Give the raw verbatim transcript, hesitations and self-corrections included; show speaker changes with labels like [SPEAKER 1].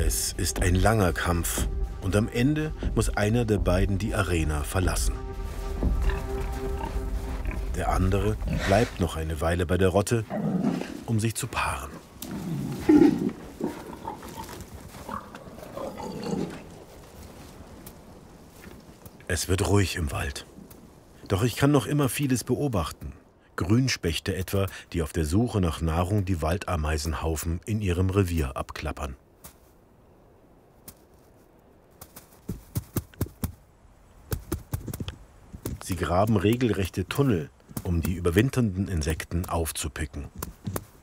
[SPEAKER 1] Es ist ein langer Kampf und am Ende muss einer der beiden die Arena verlassen. Der andere bleibt noch eine Weile bei der Rotte, um sich zu paaren. Es wird ruhig im Wald. Doch ich kann noch immer vieles beobachten. Grünspechte etwa, die auf der Suche nach Nahrung die Waldameisenhaufen in ihrem Revier abklappern. Sie graben regelrechte Tunnel, um die überwinternden Insekten aufzupicken.